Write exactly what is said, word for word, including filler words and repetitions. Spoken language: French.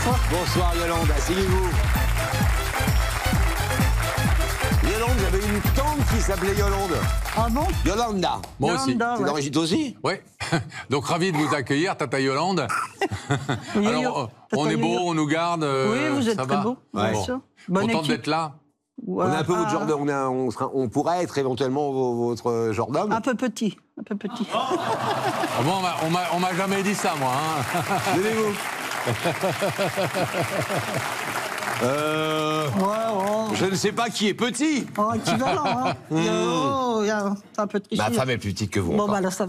Bonsoir Yolande, asseyez-vous. Yolande, j'avais une tante qui s'appelait Yolande. Ah bon? Yolanda. Moi aussi. Yolanda, C'est ouais. d'origine aussi? Oui. Donc ravi de vous accueillir, Tata Yolande. Oui, Alors, euh, Tata on est beau, Yo-Yo. on nous garde. euh, Oui, vous êtes ça très va beau, Ouais. bien sûr. Bonne Contente équipe. d'être là. Ouais, On est un peu votre ah, genre d'homme, on, est un- on, sera- on pourrait être éventuellement vo- votre genre d'homme. Un peu petit, un peu petit. Ah bon, on m'a- on m'a- on m'a jamais dit ça, moi. Hein. Levez-vous. euh, Ouais, ouais. je ne sais pas qui est petit. Oh, équivalent, hein. Il y a- oh, il y a un peu de Ma tricherie. femme est plus petite que vous. Bon, encore. bah là, ça